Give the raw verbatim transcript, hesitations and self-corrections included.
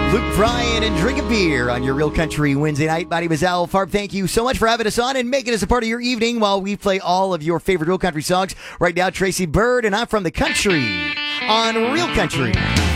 Luke Bryan and Drink a Beer on your Real Country Wednesday night. My name is Al Farb. Thank you so much for having us on and making us a part of your evening while we play all of your favorite Real Country songs. Right now, Tracy Bird and I'm from the Country on Real Country.